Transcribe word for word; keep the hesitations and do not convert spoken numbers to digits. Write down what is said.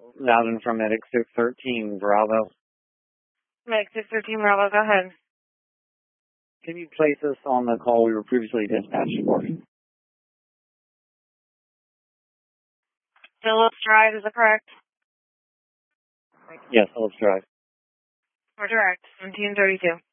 Loudon from Medic six thirteen, Bravo. Medic six thirteen, Bravo, go ahead. Can you place us on the call we were previously dispatched for? Phillips Drive, is that correct? Yes, Phillips Drive. We're direct, seventeen thirty-two.